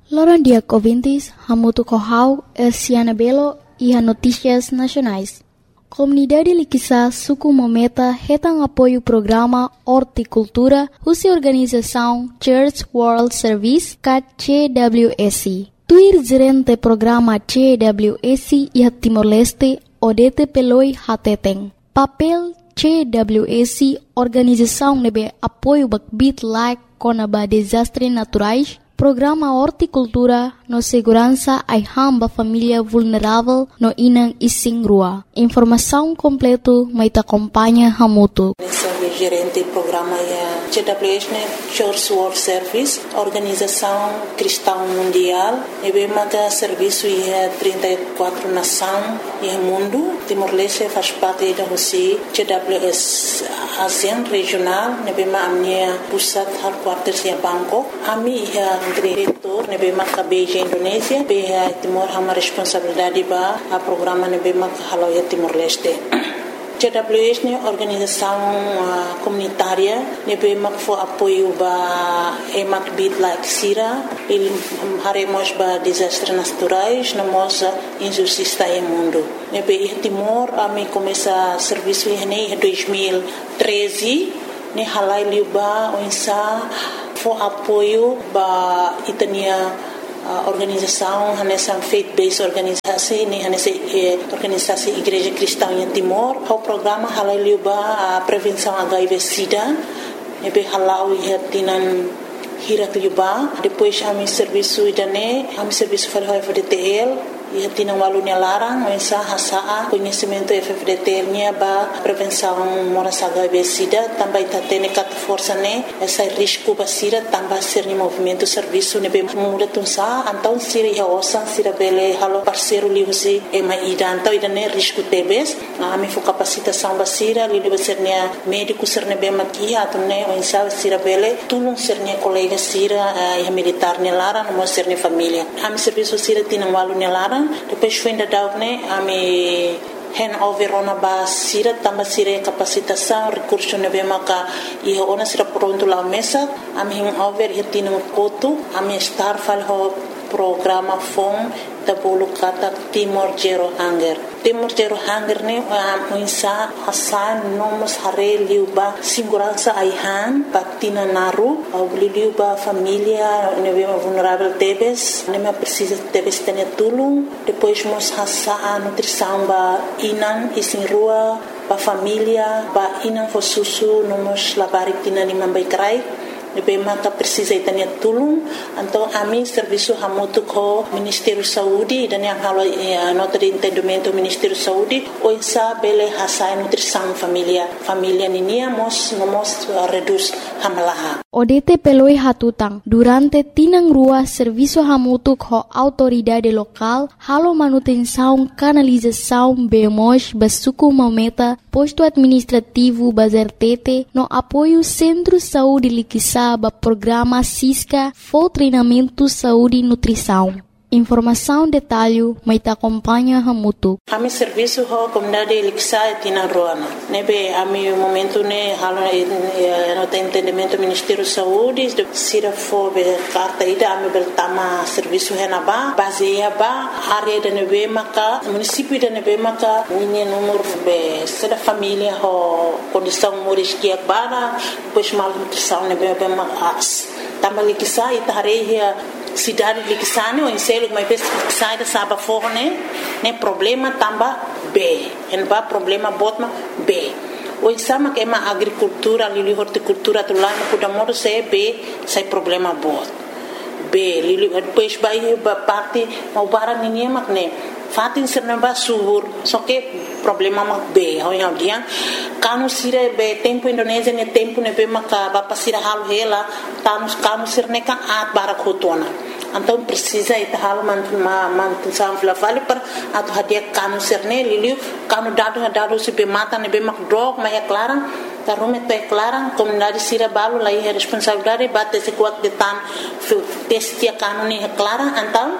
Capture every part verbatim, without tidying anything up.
Loron dia ouvintes, Hamutu Kohau, Elciana Belo e a Notícias Nacionais. Comunidade Liquissa Suku Mometa retam apoio o programa Horticultura, cuja organização Church World Service, C W S. Tuir gerente programa C W S e a Timor-Leste, Odete Peloi Hateteng. Papel C W S, organização nebe apoio bakbit like conaba desastres naturais, programa Horticultura no segurança ai hamba família vulnerável no inang ising rua. Informação completo mai ta acompanha Hamutu. Sou gerente do programa C W S, Church World Service, organização cristã mundial. E bem maga serviço e trinta e quatro nações e mundo. Timor-Leste faz parte da Rússia. C W S ASEAN regional. E bem maga minha pusat headquarters em Bangkok. Ami é diretor, ne bem maga Beijing Indonésia. Bem Timor hama responsabilidade ba a programa ne bem maga haloia Timor-Leste. C W S é organização uh, comunitária, ne bem maga for apoio ba emak bit like Sira, ele haremos ba desastres naturais, na moça injustiça em mundo. Ne bem Timor a me começa serviço em dois mil e treze, ne halai liuba onsa for apoio ba itania a organização nessa faith-based organização nem nessa organização Igreja Cristã em Timor o programa halaliuba a prevenção H I V/Sida e be halau e tinan hirat liuba depois a mi serviço idane a mi serviço para o F D T L e tinan walunya larang mensa hasa conhecimento F D T L nya ba prevenção moras H I V/Sida também tá tendo cat força né essa risco ba sira também ser ni movimento serviço ne be muda tunsa então sira ya osan sira bele halo parceiro liusi e mai ida então ida ne risco tebes a mi fo capacitação ba sira li de ser ne médico ser ne be makia to ne mensa sira bele tulung ser ne colega sira e militar ne lara no ser ne família a mi serviço sira tinan walunya lara depois foi ainda dar né a me hand over ona ba sira tamba sira capacitação recurso ne be maka e ona sira pronto la mesa a me hand over e tino koto a me star fal ho programa fom da bolo kata Timor Zero Hunger Timor Zero Hunger ne a insa hasan nomos hare liuba segurança aihan patina naru au liuba família ne be vulnerável tebes ne me precisa tebes ter tulung depois mos hasa a nutrição ba inan isin rua ba família ba inan fo susu nomos labarik tina ni mambai krai ne be maka precisa itania tulung então a mim serviço hamutu ko Ministério Saúde dan yang halo nota de entendimento Ministério Saúde o insa bele hasa nutrição família família ninia mos nomos reduz hamalaha Odete peloi hatutang durante tinang rua serviço hamutu ko autoridade local halo manutenção canalização bemos basuku mameta posto administrativo bazertete no apoio Centro Saúde Liquissa ba programa Cisca for treinamento saúde e nutrição. Informação detalhe mai ta acompanha Hamutu. Ami serviço ho comunidade Liquissa tina roana. Nebe ami momento ne halo no entendimento Ministério Saúde de sira fo be carta ida ami bertama serviço hena ba baseia ba área de nebe maka município de nebe maka ninha número be sera família ho condição moriskia bara depois mal nutrição nebe be mas tamba Liquissa ita hareia cidade Liquissa ne o enselo mas pes sai da saba forne ne problema tamba B en ba problema botma B o exama que é uma agricultura ali horticultura tu lá no Pudamodo se B sai problema bot B li depois vai ba parte mau barang ini mak ne fatin serna ba subur só que problema mak B ho yang dia kanu sire be tempo Indonésia ne tempo ne be maka ba pasira hal hela tanus kanu sirne kan at barak hotona então precisa ita hal man ma man sam flavali per atau hadia kanu sirne liliu kanu dadu dadu se be mata ne be mak drog ma ya clarang tarume te clarang comunidade sira balu lai responsabilidade bate se kuat de tan testia kanu ni clarang então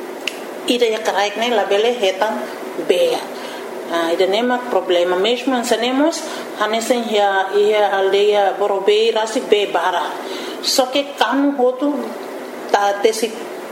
ida ya karaik ne labele hetan be Ah, ida nema problema mesmo ansanemos hanesen ya ia aldeia Borobe rasi be bara só que kanu hotu ta tesi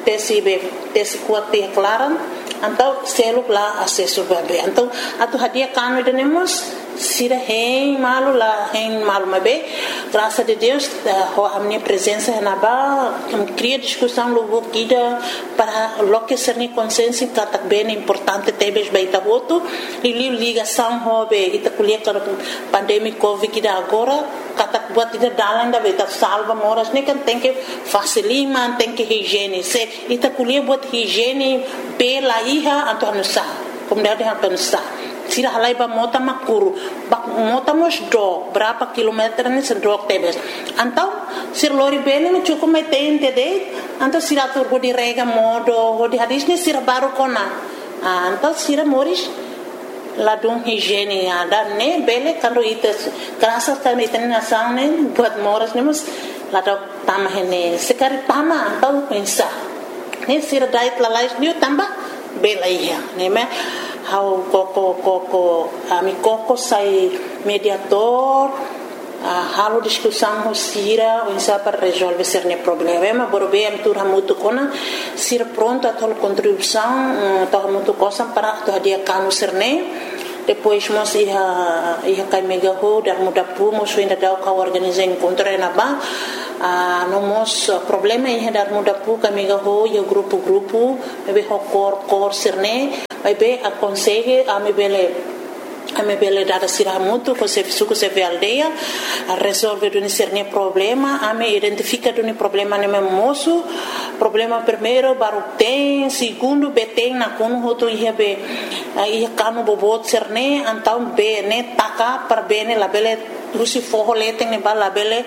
tesi be tesi kuat te klaran então seluk lá acesso bebê então atu hadia kanu denemos sira hein malu lá hein malu mabe graças a Deus a minha presença na ba cria discussão logo guida para lo que ser ni consciência que bem importante tebes baita voto e ligação hobe ita kuliah para pandemia covid que agora kata buat ita dalan da beta salva moras ni kan tem que facilima tem que higiene se ita kuliah buat higiene pela iha atau nusa kemudian atau nusa sira halai ba mota makuru bak mota mos do berapa kilometer ni sedok tebes antau sir lori bene ni cukup metente de antau sira tur di rega modo di hadis ni sira baru kona antau sira moris ladung higiene ada ne bele kalau itu kerasa kan itu nasang ne buat moras ni mus ladok tamah ini sekali tamah antau pensa ni sira dait lalais ni tambah bela iya ne me how koko koko ami koko sai mediator halo discussão sira onsa para resolver cerne problema borbe am tur hamutu kona sira pronto a tol contribuição to hamutu cosa para to dia kanu cerne depois mos ia ia kai mega ho dar muda pu mos ainda dá ka organizar encontro na ba ah no mos problema ia dar muda pu ka mega ho ia grupo grupo be ho cor cor cerne vai be aconselhe a me bele a me bele dada sira muito com se suco se ve aldeia a resolver do cerne problema a me identifica do problema no meu moço problema primeiro baru tem segundo be tem na kono hoto ia be ia kanu bobot cerne então be ne taka para bene la bele rusi forro lete ne bala bele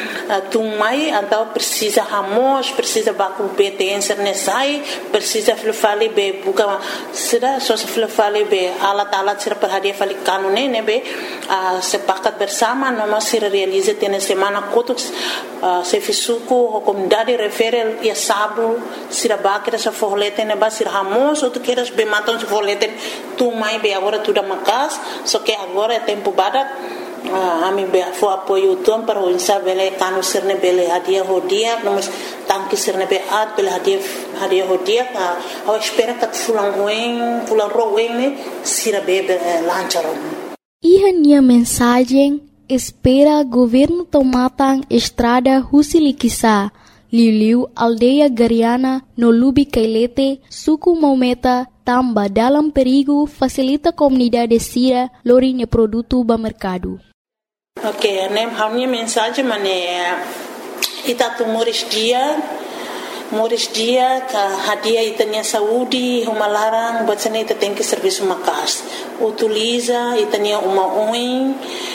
tumai então precisa ramos precisa baku beten cerne sai precisa fale be buka sira só se fale be alat alat sira per hadia fale kanu ne ne be sepakat bersama noma sira realiza tene semana kotuk se fisuku comunidade refere ia sabu sira bakira sa forro lete ne ba sira ramos ou tu queres be matam se forro lete tumai be agora tudo macas só que agora é tempo badak a mim be fo apoio tom para o insa bele kanu sirne bele hadia hodia nós tanque sirne be at bele hadia hadia hodia a espera que fulan ruim fulan ruim ne sira be lancharon e a mensagem espera governo tomatang estrada Husilikisa Liliu aldeia Gariana no Lubi Kailete suku Maumeta tamba dalam perigo facilita comunidade sira lorinya produto ba mercado. Ok, né? A minha mensagem é ita tu moris dia, moris dia que hadia itanya saúde, uma larang buat sana ita tem que serviço makas. Utiliza itanya uma oin,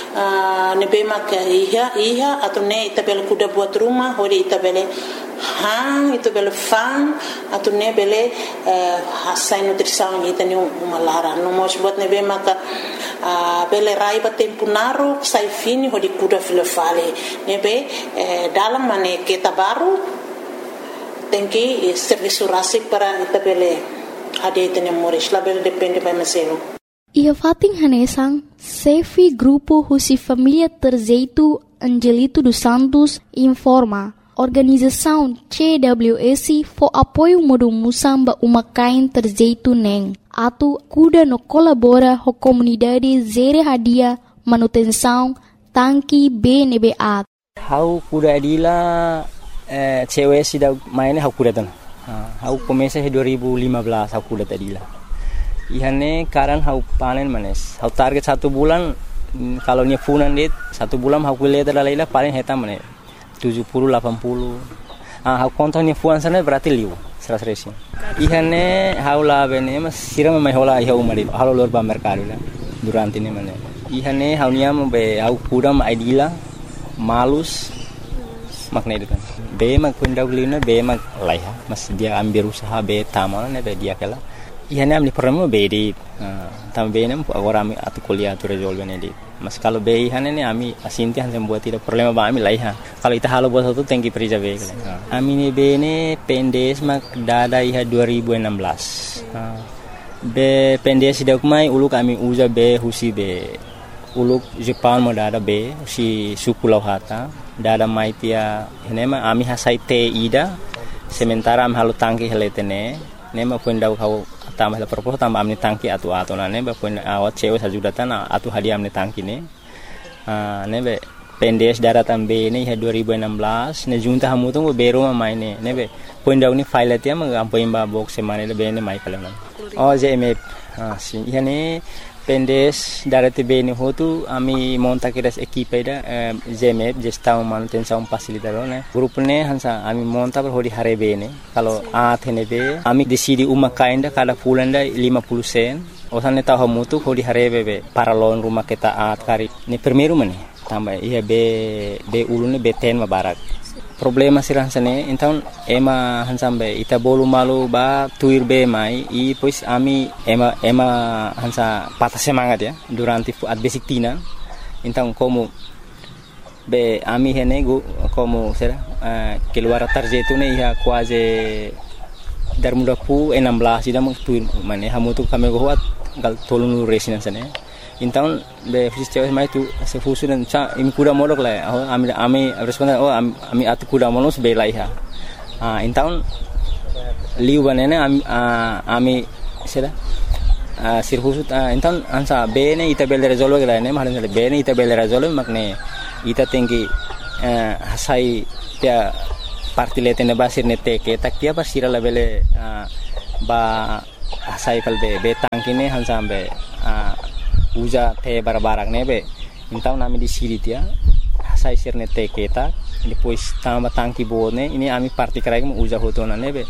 nebe mak iha iha atau ne ita bela kuda buat rumah, hori ita bela hang itu bela fan atau ne bela hasai nutrição itanya uma larang. No mos buat nebe mak a bele raiba tempo naru sai fini hodi kuda file fale nebe dalam mane kita baru tem que serviço rasi para ita bele ade tene moris la bele depende by meselo ia fating hanesang Sefi grupo Husi Família Terzeitu Angelito dos Santos informa organização C W S for apoio modo musamba uma kain Terzeitu neng atu kuda no colabora ho comunidade zere hadia manutenção tanki B N B A. Hau kuda adila eh, cewek sida mainnya hau kuda tan. Hau komesa he dua ribu lima belas hau kuda adila. Ihane karan hau panen manes. Hau target satu bulan kalau nya funan dit satu bulan hau kuliah terlalu paling heta manes tujuh puluh delapan puluh. Ah hau kontak nya fuan sana berarti liu. Seras racing. Ihane haula bene mas sira mai hola iha umari halo lor ba mercado la durante ne mane. Ihane haunia mo be au kuda ma idila malus makna itu kan. Be mak pindah ulina be mak laiha mas dia ambil usaha be tamal ne be dia kala. Ihane amni problema be di tam be nem agora ami atu kuliah tu resolve ne di. Mas kalau be ihane ne ami asinti han buat tidak problema ba ami laiha. Kalau ita halo buat satu tengki perija be kala. Ami ne be ne pendes mak dada iha dua ribu enam belas. Be pendes sidak mai uluk ami uza be husi be uluk Jepang mo dada be si suku lauhata dada mai tia henema ami hasai te ida sementara am halu tangki heletene ne ma pun dau kau tambah la propos tambah amni tangki atu atu na ne ba pun awat cewe sajudatan atu hadiah amni tangki ne ah ne be pendes daratan be ne dua ribu enam belas ne junta hamu tu bero ma mai ne ne be pun dau ni file tia ma ampoin ba box semane le be ne mai kala oh J M F ah si yani pendes darate be ne hotu ami monta kiras equipe da J M F gestão manutenção facilitador ne grupo ne hansa ami monta per hodi hare be ne kalau a thene be ami decidi uma kainda kada pulanda lima puluh sen osane tahu mutu hodi hare be paralon rumah kita at kari ni primeiro mane tambah iya be be ulune be ten mabarak problema sirang sane então ema hansambe ita bolu malu ba tuir be mai i pois ami ema ema hansa patah semangat ya durante at basic tina então como be ami hene go como será uh, keluar tarjetu ne ia quase dar muda pu enam belas ida mo tuir mane hamu tu kami go wat gal tolunu residence ne então be fiz cewek mai tu se fusu dan cha im kuda modok la oh ami ami responden oh ami atu kuda monos be lai ha ah então liu banene ami ami sera ah sir fusu então ansa be ne ita bel resolve la ne mahalan be ne ita bel resolve makne ita tinggi hasai dia parti letene basir ne teke tak dia basira la bele ba hasai kal be be tangkine hansa be uja te barbarak nebe então nami di siri dia sai sirne te keta depois tamba tangki bone ini ami parti krai mo uja hotona nebe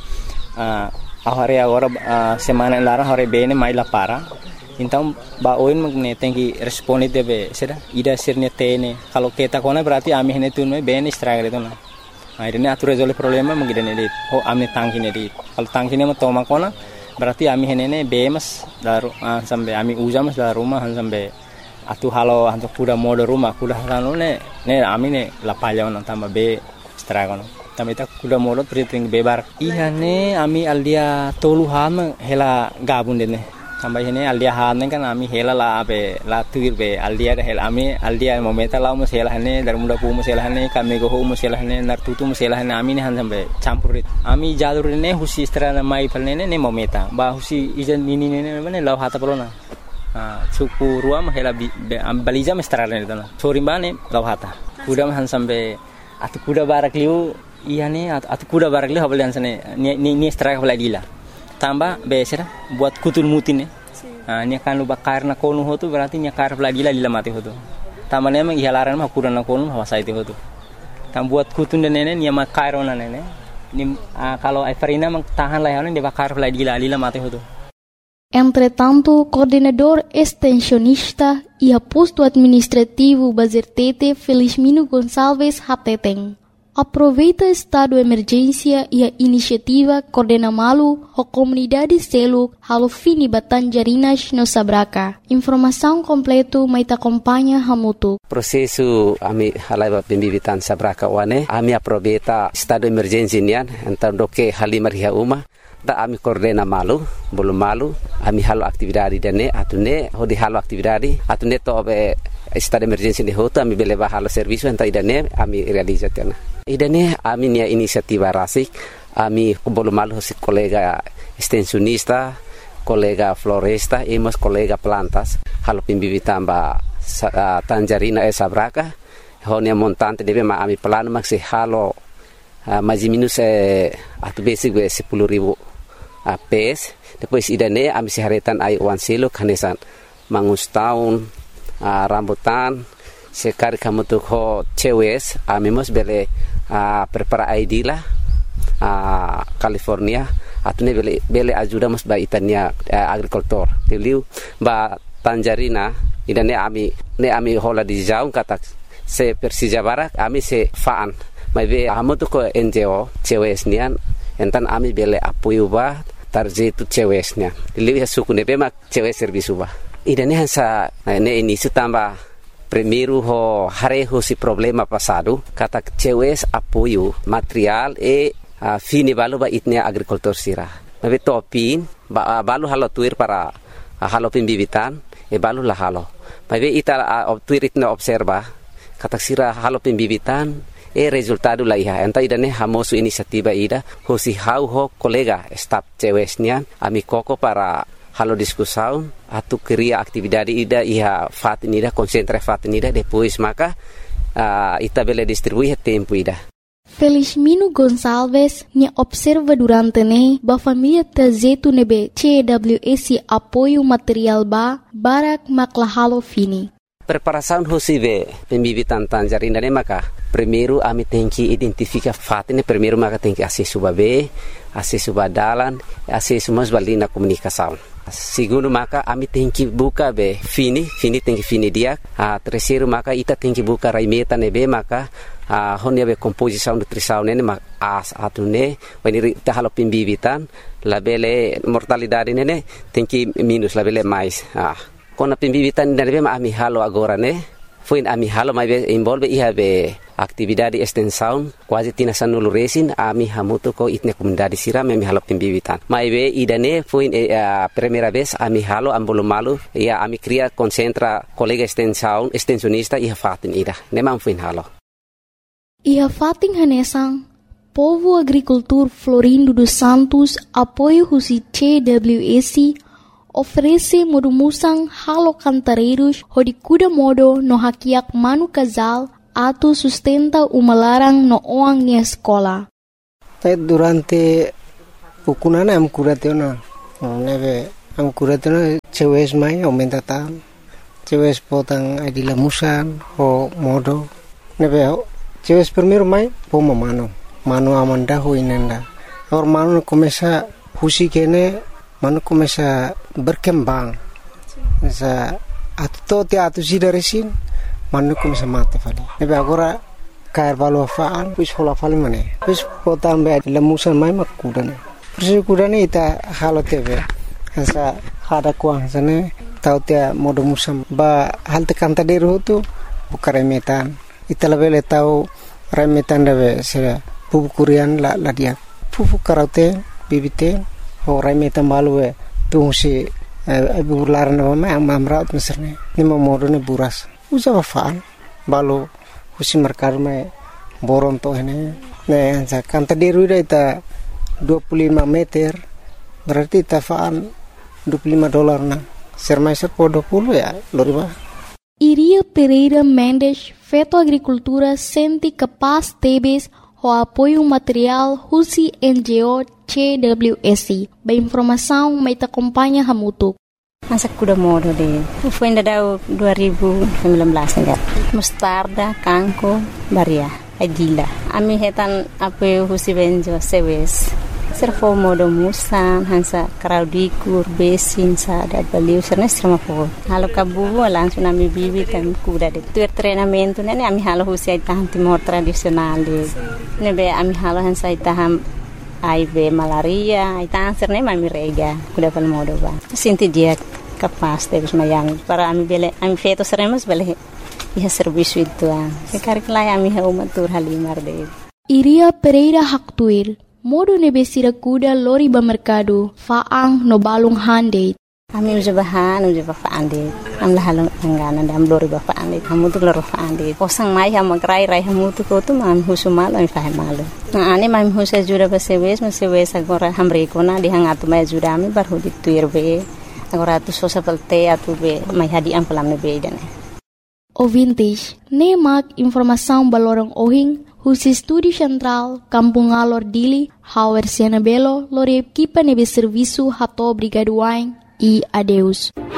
a ahare agora semana lara hore bene mai la para então ba oin magne tengi responde debe sera ida sirne tene kalau keta kona berarti ami hene tunme bene stragre tona akhirnya atur resolve problema mengidane dit oh ami tangki ne dit kalau tangki ne mo toma kona berarti ami henene bemas daru uh, sampai ami uja mas dalam rumah sampai atu halo untuk kuda mode rumah kuda halo ne ne ami ne lapalya on tambah be stragono tambah itu kuda mode priting bebar iya ne ami aldia tolu ham hela gabun dene tambah ini aldia han kan ami hela la be la tuir be aldia da hela ami aldia momenta la mo hela ne dar muda pu mo hela ne kami go ho mo hela ne nar tutu mo hela ne ami ne han sampai campurit ami jalur ne husi strana mai palne ne ne momenta ba husi ijan nini ne ne law hata polona ah suku ruam hela baliza me strana ne dana sori bane law hata kuda han sampai atu kuda barak liu iya ne atu kuda barak liu habal sane ni ni straka lagila tambah besera buat kutul mutin ne ah nya kan lu bakar na konu hotu berarti nya kar lagi la mati hotu tamane emang ihalaran mah kuran na konu hawasa itu hotu tam buat kutun dan nene nya makar ona nene ni kalau Everina mang tahan lah dia bakar lagi la mati hotu. Entretanto, coordenador extensionista e posto administrativo Bazertete Felizmino Gonçalves Hateteng aproveita estado de emergência e a iniciativa Coordena Malu, a comunidade selo halo fini Batanjarinas no Sabraca. Informação completo mai te acompanha Hamutu. Processo ami halaiba pembibitan Sabraca wane ami aproveita estado de emergência nian então do que halimar ria uma da ami Coordena Malu bolu malu ami halo aktividade dane atune hodi halo aktividade atune to be estado de emergência de hoto ami beleva halo serviço então idane ami realizatena idane ami nia inisiativa rasik ami bolu malu si colega extensionista colega floresta e mas colega plantas halo pimbibitan ba uh, Tanjarina e Sabraca honia montante deve ma ami plano maxi halo uh, mais minus eh, atu basic we sepuluh ribu uh, pes depois idane ami siharetan ai wan silo kanesan mangus tahun uh, rambutan sekali kamu tuh ho cewes ami mos bele uh, prepara I D lah uh, California atune bele bele ajuda mos ba itania uh, agrikultur tiliu ba Tanjarina idane ami ne ami hola di jaung kata se Persija Barak ami se faan mai be amu tu ko N G O cewes nian entan ami bele apoio ba tarjetu cewes nian tiliu suku ne be mak cewes servisu ba idane hansa ne ini tamba primeiro ho hareho si problema passado kata cewes apoio material e uh, fini balu ba itnia agrikultur sira mai be topin ba balu halo tuir para uh, halo pembibitan e balu la halo mai be ita uh, tuir itna observa kata sira halo pembibitan e resultado la iha enta idane hamosu inisiativa ida hosi hau ho kolega staf cewesnya ami koko para halo discussão atu cria atividade ida iha fatinida concentra fatinida depois maka uh, ita bele distribuir tempo ida. Felizmino Gonçalves me observa durante ne ba família tazetu nebe C W S apoio material ba barak maklahalo fini. Preparação hosive pembibitan tanjarinda ne maka primeiro ami tem que identificar fatine primeiro maka tem que acesso babe acesso badalan acesso mas balina comunicação. Segundo maka ami tem que buka be fini fini tem que fini dia a terceiro maka ita tem que buka raimeta nebe maka a honia be composição nutrição nene mak as atune when ita halo pembibitan labele mortalidade nene tem que minus labele mais ah kona pembibitan nebe ma ami halo agora ne foi ami halo mai be envolve iha be atividade extensão quase tina sanulu resin ami hamuto ko itne comunidade siram ami halo pembibitan mai be idane foi a primeira vez ami halo ambolo malu ia ami cria concentra colega extensão extensionista iha fatin ida nemam foi halo iha fatin hanesang Povo Agricultor Florindo dos Santos apoio husi C W S oferece modumusang halo cantareiros hodi kuda modo no hakiak manu casal atu sustenta umalarang no oang ni escola. Durante ukunana am kuratena neve am kuratena cewes mai aumenta tan cewes potang adila musan ho modo neve cewes primero mai pomo mano mano amanda ho inenda or mano começa husi kene mano começa berkembang sa atto te atu sidaresin mano começa mate fali nebe agora cair valo faan pus hola fali mane pus potam be lemusan mai makudane persi kudane ita halo tebe sa hada kuang sane tau te modo musam ba halte kanta deru tu bukare metan ita lebele tau remetan debe se pupu kurian la la dia pupu karaute bibite Horai meta malu e tungsi ibu laran nama mai amamrat meserne ni modo ne buras usa faan balu husi merkar mai boron to ini ne sa kanta deru ita dua puluh lima meter berarti ta faan dua puluh lima dolar na sermai serpo dua puluh ya loriba. Iria Pereira Mendes feto agricultura senti capaz tebes o apoio material husi N G O C W S. Ba informação mai ta acompanha hamutuk. Masa kuda modo de. Foi ainda dua ribu sembilan belas enggak. Mustarda, kangko, baria, adila. Ami hetan apoio husi benjo sewes. Servo modo musan hansa kraudikur besin sa da baliu serna serma po. Halo kabubu langsung ami bibi kan kuda de. Tu treinamento nene ami halo husi tahan timor tradisional de. Nebe ami halo hansa taham ai be malaria, ai tanser ne mami rega, kuda pal modo ba. Sinti dia capaz de mayang para ami bele ami feto seremos bele iha serviço itu ah. Sekar kelai ami ha umatur halimar de. Iria Pereira Haktuil modo nebesira kuda lori ba mercado faang no balung hande. Ami uja bahan uja ba faande. Am la halong angana dam lori ba faande. Kamu tu lori faande. Posang mai ha magrai rai hamu tu ko tu mam husumal ami fahe malu. Na ani mam husa jura ba sewes ma sewes agora hamre ko na di hangatu mai jura ami bar hudi tuir be. Agora tu sosa pelte atu be mai hadi am pelam be dane. O vintage ne mak informação balorong ohing husi Estúdio Central, Kampung Alor Dili, Hauer Siena Belo, lori equipa nebe serviço hato brigaduain e adeus.